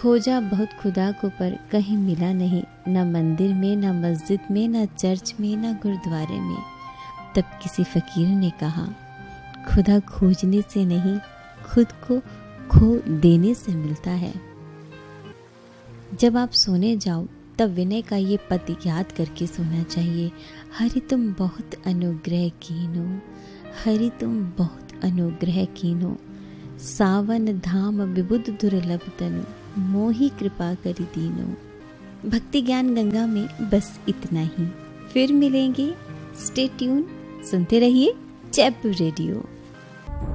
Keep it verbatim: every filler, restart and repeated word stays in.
खोजा बहुत खुदा को पर कहीं मिला नहीं, न मंदिर में, न मस्जिद में, न चर्च में, न गुरुद्वारे में। तब किसी फकीर ने कहा, खुदा खोजने से नहीं, खुद को खो देने से मिलता है। जब आप सोने जाओ तब विनय का ये पद याद करके सोना चाहिए। हरि तुम बहुत अनुग्रह कीनो, हरि तुम बहुत अनुग्रह कीनो, सावन धाम विबुध दुर्लभ तनु, मोहि कृपा करि दीनो। भक्ति ज्ञान गंगा में बस इतना ही। फिर मिलेंगे। स्टे ट्यून, सुनते रहिए जयपुर रेडियो।